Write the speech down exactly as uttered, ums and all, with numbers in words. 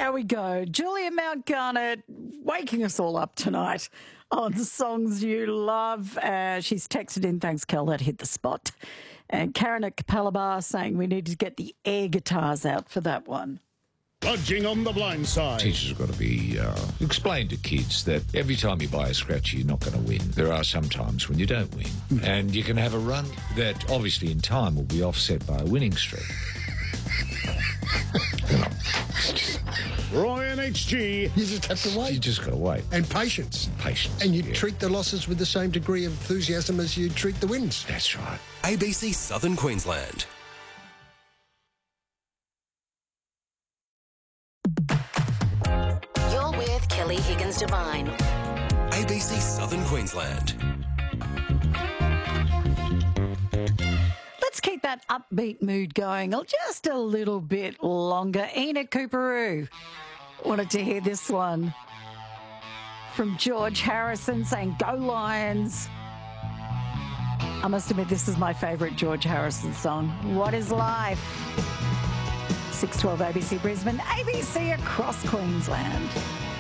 There we go. Julia Mount Garnett waking us all up tonight on songs you love. Uh, she's texted in, thanks, Kel, that hit the spot. And Karen at Capalabar saying we need to get the air guitars out for that one. Budging on the blind side. Teachers have got to be uh, explain to kids that every time you buy a scratcher, you're not going to win. There are some times when you don't win, mm. and you can have a run that obviously in time will be offset by a winning streak. Roy and H G. You just have to wait. You just got to wait. And patience. Patience. And you yeah. treat the losses with the same degree of enthusiasm as you treat the wins. That's right. A B C Southern Queensland. You're with Kelly Higgins Devine. A B C Southern Queensland. Let's keep that upbeat mood going just a little bit longer. Enid Cooperoo wanted to hear this one from George Harrison saying, "Go Lions." I must admit, this is my favourite George Harrison song. What is life? six twelve A B C Brisbane, A B C across Queensland.